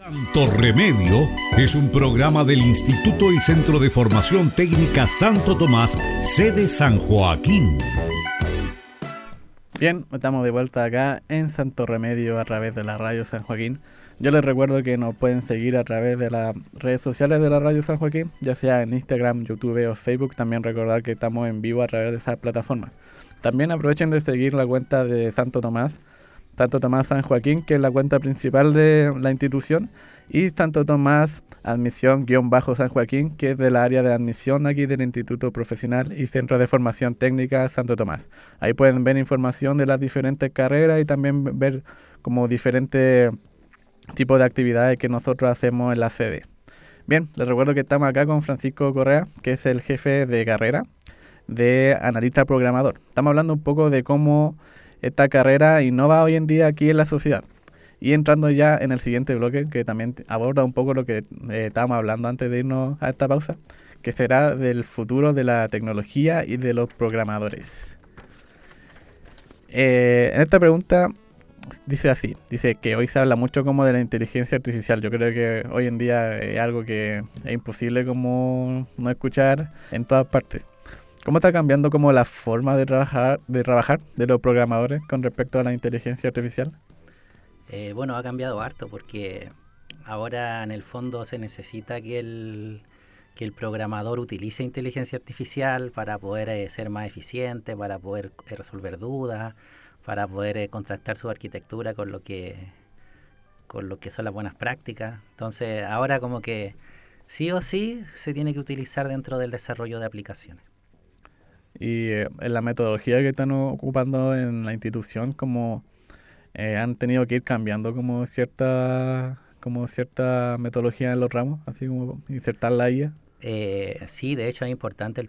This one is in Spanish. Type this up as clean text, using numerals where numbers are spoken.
Santo Remedio es un programa del Instituto y Centro de Formación Técnica Santo Tomás, sede San Joaquín. Bien, estamos de vuelta acá en Santo Remedio a través de la Radio San Joaquín. Yo les recuerdo que nos pueden seguir a través de las redes sociales de la Radio San Joaquín, ya sea en Instagram, YouTube o Facebook. También recordar que estamos en vivo a través de esas plataformas. También aprovechen de seguir la cuenta de Santo Tomás San Joaquín, que es la cuenta principal de la institución, y Santo Tomás Admisión-San Joaquín, que es del área de admisión aquí del Instituto Profesional y Centro de Formación Técnica Santo Tomás. Ahí pueden ver información de las diferentes carreras y también ver como diferentes tipos de actividades que nosotros hacemos en la sede. Bien, les recuerdo que estamos acá con Francisco Correa, que es el jefe de carrera de analista programador. Estamos hablando un poco de cómo esta carrera innova hoy en día aquí en la sociedad. Y entrando ya en el siguiente bloque, que también aborda un poco lo que estábamos hablando antes de irnos a esta pausa, que será del futuro de la tecnología y de los programadores. En esta pregunta dice que hoy se habla mucho como de la inteligencia artificial. Yo creo que hoy en día es algo que es imposible como no escuchar en todas partes. ¿Cómo está cambiando como la forma de trabajar de los programadores con respecto a la inteligencia artificial? Bueno, ha cambiado harto porque ahora en el fondo se necesita que el programador utilice inteligencia artificial para poder ser más eficiente, para poder resolver dudas, para poder contrastar su arquitectura con lo que son las buenas prácticas. Entonces ahora como que sí o sí se tiene que utilizar dentro del desarrollo de aplicaciones. Y en la metodología que están ocupando en la institución, como han tenido que ir cambiando como cierta metodología en los ramos, así como insertar la IA. Sí, de hecho es importante